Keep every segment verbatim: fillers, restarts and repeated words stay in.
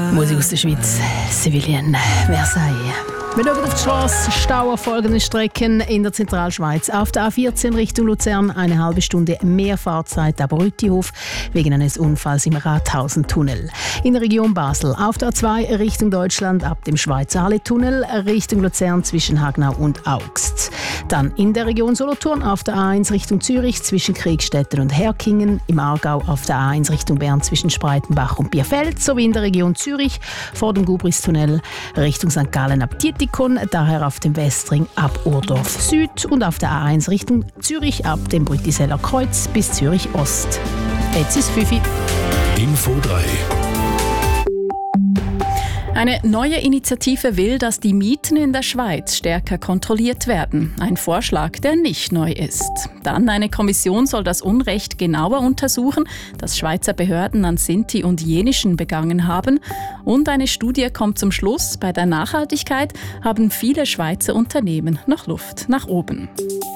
Musik aus der Schweiz, Sevilien, Versailles. Wir schauen auf die Strasse, Stau auf folgenden Strecken in der Zentralschweiz. Auf der A vierzehn Richtung Luzern eine halbe Stunde mehr Fahrzeit ab Rüttihof wegen eines Unfalls im Rathausen-Tunnel. In der Region Basel auf der A zwei Richtung Deutschland ab dem Schweizer Halle-Tunnel Richtung Luzern zwischen Hagnau und Augst. Dann in der Region Solothurn auf der A eins Richtung Zürich zwischen Kriegstetten und Herkingen. Im Aargau auf der A eins Richtung Bern zwischen Spreitenbach und Bierfeld. Sowie in der Region Zürich vor dem Gubris-Tunnel Richtung Sankt Gallen ab Dietikon, daher auf dem Westring ab Urdorf Süd und auf der A eins Richtung Zürich ab dem Brütiseller Kreuz bis Zürich Ost. Jetzt ist Fifi. Info drei. Eine neue Initiative will, dass die Mieten in der Schweiz stärker kontrolliert werden. Ein Vorschlag, der nicht neu ist. Dann eine Kommission soll das Unrecht genauer untersuchen, das Schweizer Behörden an Sinti und Jenischen begangen haben. Und eine Studie kommt zum Schluss, bei der Nachhaltigkeit haben viele Schweizer Unternehmen noch Luft nach oben.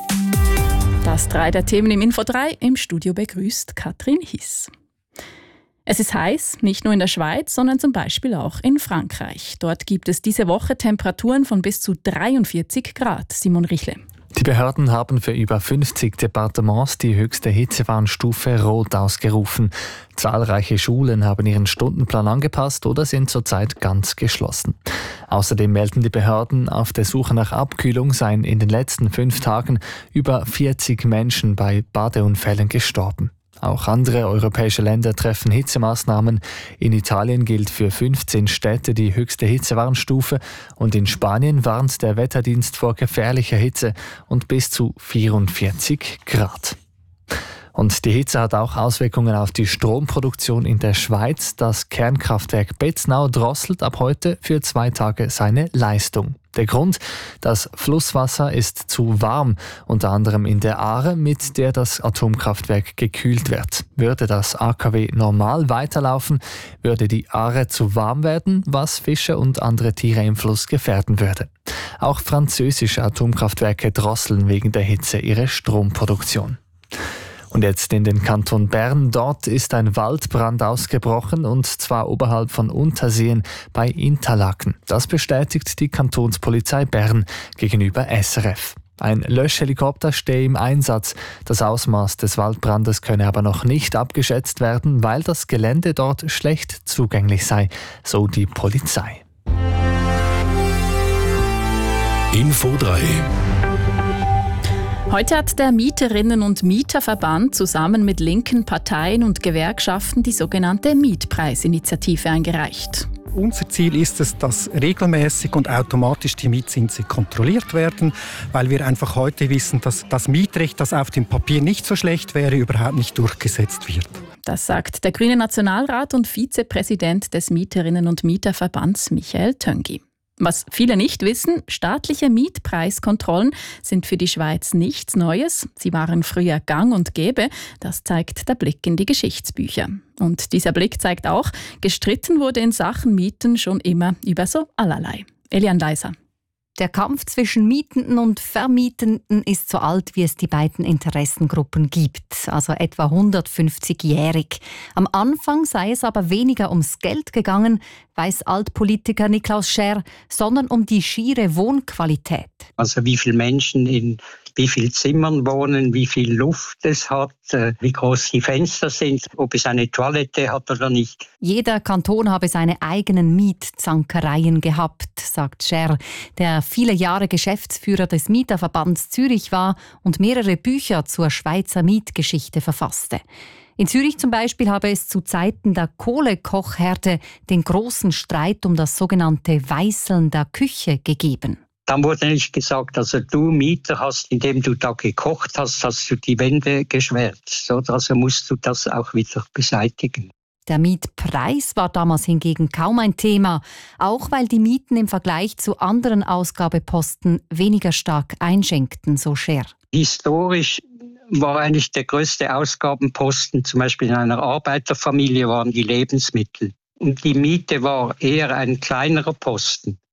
Das drei der Themen im Info drei. Im Studio begrüßt Katrin Hiss. Es ist heiß, nicht nur in der Schweiz, sondern zum Beispiel auch in Frankreich. Dort gibt es diese Woche Temperaturen von bis zu dreiundvierzig Grad. Simon Richle. Die Behörden haben für über fünfzig Departements die höchste Hitzewarnstufe Rot ausgerufen. Zahlreiche Schulen haben ihren Stundenplan angepasst oder sind zurzeit ganz geschlossen. Außerdem melden die Behörden, auf der Suche nach Abkühlung seien in den letzten fünf Tagen über vierzig Menschen bei Badeunfällen gestorben. Auch andere europäische Länder treffen Hitzemaßnahmen. In Italien gilt für fünfzehn Städte die höchste Hitzewarnstufe und in Spanien warnt der Wetterdienst vor gefährlicher Hitze und bis zu vierundvierzig Grad. Und die Hitze hat auch Auswirkungen auf die Stromproduktion in der Schweiz. Das Kernkraftwerk Betznau drosselt ab heute für zwei Tage seine Leistung. Der Grund: das Flusswasser ist zu warm, unter anderem in der Aare, mit der das Atomkraftwerk gekühlt wird. Würde das A K W normal weiterlaufen, würde die Aare zu warm werden, was Fische und andere Tiere im Fluss gefährden würde. Auch französische Atomkraftwerke drosseln wegen der Hitze ihre Stromproduktion. Und jetzt in den Kanton Bern. Dort ist ein Waldbrand ausgebrochen, und zwar oberhalb von Unterseen bei Interlaken. Das bestätigt die Kantonspolizei Bern gegenüber S R F. Ein Löschhelikopter stehe im Einsatz. Das Ausmaß des Waldbrandes könne aber noch nicht abgeschätzt werden, weil das Gelände dort schlecht zugänglich sei, so die Polizei. Info drei. Heute hat der Mieterinnen- und Mieterverband zusammen mit linken Parteien und Gewerkschaften die sogenannte Mietpreisinitiative eingereicht. Unser Ziel ist es, dass regelmäßig und automatisch die Mietzinse kontrolliert werden, weil wir einfach heute wissen, dass das Mietrecht, das auf dem Papier nicht so schlecht wäre, überhaupt nicht durchgesetzt wird. Das sagt der grüne Nationalrat und Vizepräsident des Mieterinnen- und Mieterverbands Michael Töngi. Was viele nicht wissen: staatliche Mietpreiskontrollen sind für die Schweiz nichts Neues. Sie waren früher gang und gäbe. Das zeigt der Blick in die Geschichtsbücher. Und dieser Blick zeigt auch, gestritten wurde in Sachen Mieten schon immer über so allerlei. Elian Leiser. Der Kampf zwischen Mietenden und Vermietenden ist so alt, wie es die beiden Interessengruppen gibt, also etwa hundertfünfzigjährig. Am Anfang sei es aber weniger ums Geld gegangen, weiß Altpolitiker Niklaus Scher, sondern um die schiere Wohnqualität. Also wie viele Menschen in wie vielen Zimmern wohnen, wie viel Luft es hat, wie groß die Fenster sind, ob es eine Toilette hat oder nicht. Jeder Kanton habe seine eigenen Mietzankereien gehabt, sagt Scher, der viele Jahre Geschäftsführer des Mieterverbands Zürich war und mehrere Bücher zur Schweizer Mietgeschichte verfasste. In Zürich zum Beispiel habe es zu Zeiten der Kohlekochherde den großen Streit um das sogenannte Weißeln der Küche gegeben. Dann wurde nicht gesagt, also du Mieter hast, indem du da gekocht hast, hast du die Wände geschwärzt. Also musst du das auch wieder beseitigen. Der Mietpreis war damals hingegen kaum ein Thema, auch weil die Mieten im Vergleich zu anderen Ausgabeposten weniger stark einschenkten, so Scher. Historisch war eigentlich der größte Ausgabenposten, zum Beispiel in einer Arbeiterfamilie, waren die Lebensmittel. Und die Miete war eher ein kleinerer Posten.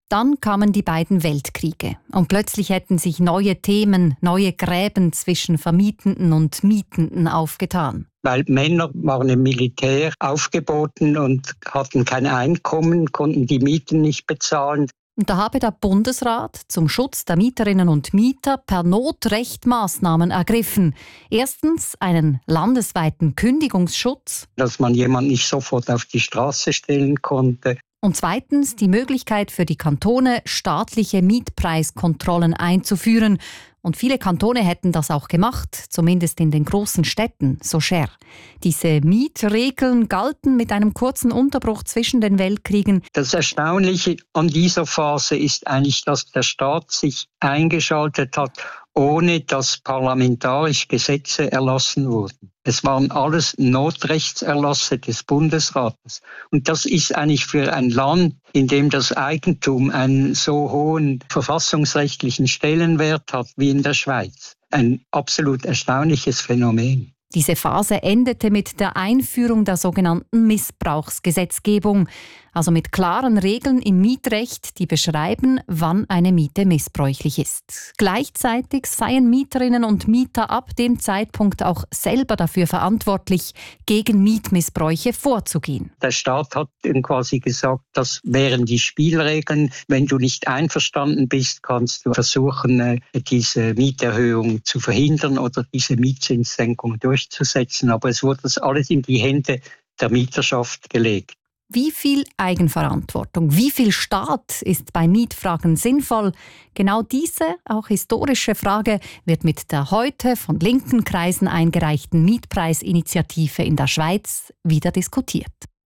Dann kamen die beiden Weltkriege und plötzlich hätten sich neue Themen, neue Gräben zwischen Vermietenden und Mietenden aufgetan. Weil Männer waren im Militär aufgeboten und hatten kein Einkommen, konnten die Mieten nicht bezahlen. Und da habe der Bundesrat zum Schutz der Mieterinnen und Mieter per Notrecht Maßnahmen ergriffen. Erstens einen landesweiten Kündigungsschutz. Dass man jemanden nicht sofort auf die Straße stellen konnte. Und zweitens die Möglichkeit für die Kantone, staatliche Mietpreiskontrollen einzuführen. Und viele Kantone hätten das auch gemacht, zumindest in den großen Städten, so Scher. Diese Mietregeln galten mit einem kurzen Unterbruch zwischen den Weltkriegen. Das Erstaunliche an dieser Phase ist eigentlich, dass der Staat sich eingeschaltet hat, ohne dass parlamentarisch Gesetze erlassen wurden. Es waren alles Notrechtserlasse des Bundesrates. Und das ist eigentlich für ein Land, in dem das Eigentum einen so hohen verfassungsrechtlichen Stellenwert hat wie in der Schweiz, ein absolut erstaunliches Phänomen. Diese Phase endete mit der Einführung der sogenannten Missbrauchsgesetzgebung, also mit klaren Regeln im Mietrecht, die beschreiben, wann eine Miete missbräuchlich ist. Gleichzeitig seien Mieterinnen und Mieter ab dem Zeitpunkt auch selber dafür verantwortlich, gegen Mietmissbräuche vorzugehen. Der Staat hat quasi gesagt, das wären die Spielregeln. Wenn du nicht einverstanden bist, kannst du versuchen, diese Mieterhöhung zu verhindern oder diese Mietzinssenkung durchzusetzen. Aber es wurde das alles in die Hände der Mieterschaft gelegt. Wie viel Eigenverantwortung, wie viel Staat ist bei Mietfragen sinnvoll? Genau diese, auch historische Frage, wird mit der heute von linken Kreisen eingereichten Mietpreisinitiative in der Schweiz wieder diskutiert.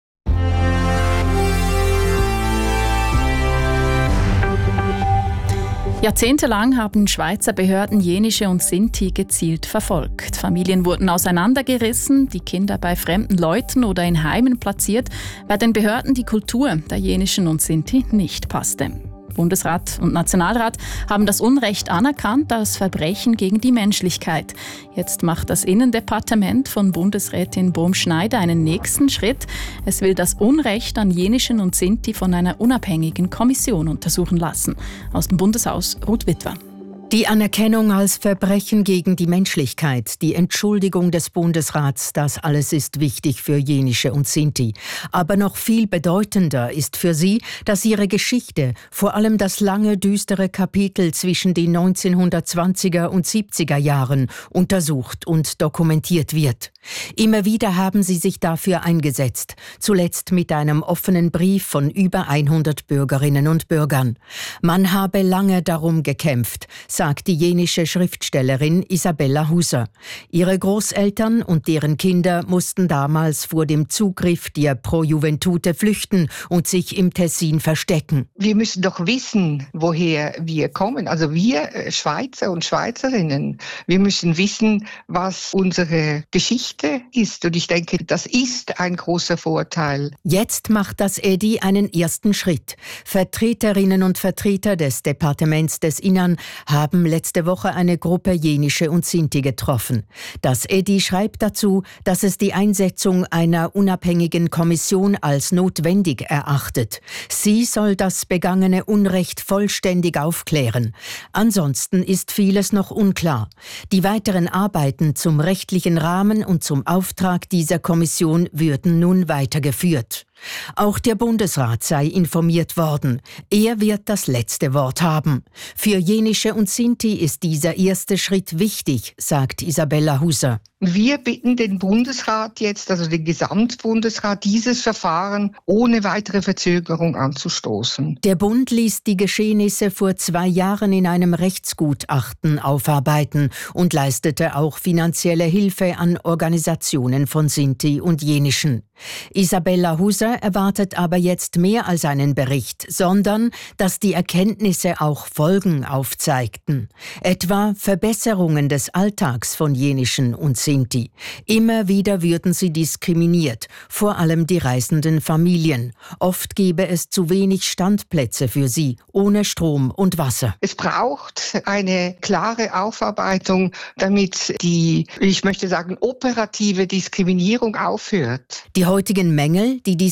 Jahrzehntelang haben Schweizer Behörden Jenische und Sinti gezielt verfolgt. Familien wurden auseinandergerissen, die Kinder bei fremden Leuten oder in Heimen platziert, weil den Behörden die Kultur der Jenischen und Sinti nicht passte. Bundesrat und Nationalrat haben das Unrecht anerkannt als Verbrechen gegen die Menschlichkeit. Jetzt macht das Innendepartement von Bundesrätin Bohm-Schneider einen nächsten Schritt. Es will das Unrecht an Jenischen und Sinti von einer unabhängigen Kommission untersuchen lassen. Aus dem Bundeshaus Ruth Witwer. Die Anerkennung als Verbrechen gegen die Menschlichkeit, die Entschuldigung des Bundesrats, das alles ist wichtig für Jenische und Sinti. Aber noch viel bedeutender ist für sie, dass ihre Geschichte, vor allem das lange, düstere Kapitel zwischen den neunzehnhundertzwanziger und siebziger Jahren, untersucht und dokumentiert wird. Immer wieder haben sie sich dafür eingesetzt, zuletzt mit einem offenen Brief von über hundert Bürgerinnen und Bürgern. Man habe lange darum gekämpft, sagt die jenische Schriftstellerin Isabella Huser. Ihre Großeltern und deren Kinder mussten damals vor dem Zugriff der Pro Juventute flüchten und sich im Tessin verstecken. Wir müssen doch wissen, woher wir kommen. Also wir Schweizer und Schweizerinnen, wir müssen wissen, was unsere Geschichte ist. Und ich denke, das ist ein großer Vorteil. Jetzt macht das E D I einen ersten Schritt. Vertreterinnen und Vertreter des Departements des Innern haben letzte Woche eine Gruppe Jenische und Sinti getroffen. Das E D I schreibt dazu, dass es die Einsetzung einer unabhängigen Kommission als notwendig erachtet. Sie soll das begangene Unrecht vollständig aufklären. Ansonsten ist vieles noch unklar. Die weiteren Arbeiten zum rechtlichen Rahmen und zum Auftrag dieser Kommission würden nun weitergeführt. Auch der Bundesrat sei informiert worden. Er wird das letzte Wort haben. Für Jenische und Sinti ist dieser erste Schritt wichtig, sagt Isabella Huser. Wir bitten den Bundesrat jetzt, also den Gesamtbundesrat, dieses Verfahren ohne weitere Verzögerung anzustoßen. Der Bund ließ die Geschehnisse vor zwei Jahren in einem Rechtsgutachten aufarbeiten und leistete auch finanzielle Hilfe an Organisationen von Sinti und Jenischen. Isabella Huser erwartet aber jetzt mehr als einen Bericht, sondern dass die Erkenntnisse auch Folgen aufzeigten. Etwa Verbesserungen des Alltags von Jenischen und Sinti. Immer wieder würden sie diskriminiert, vor allem die reisenden Familien. Oft gäbe es zu wenig Standplätze für sie, ohne Strom und Wasser. Es braucht eine klare Aufarbeitung, damit die, ich möchte sagen, operative Diskriminierung aufhört. Die heutigen Mängel, die Diskriminierung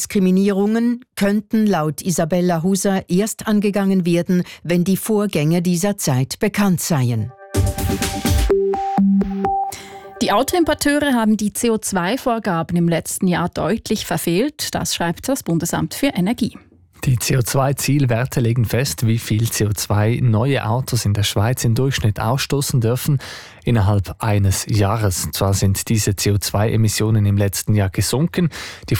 Diskriminierungen könnten laut Isabella Huser erst angegangen werden, wenn die Vorgänge dieser Zeit bekannt seien. Die Autoimporteure haben die C O zwei Vorgaben im letzten Jahr deutlich verfehlt, das schreibt das Bundesamt für Energie. Die C O zwei Zielwerte legen fest, wie viel C O zwei neue Autos in der Schweiz im Durchschnitt ausstoßen dürfen innerhalb eines Jahres. Zwar sind diese C O zwei Emissionen im letzten Jahr gesunken, die